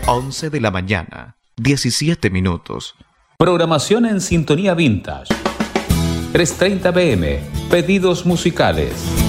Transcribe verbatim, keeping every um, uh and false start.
once de la mañana, diecisiete minutos. Programación en sintonía vintage. tres treinta p m. Pedidos musicales.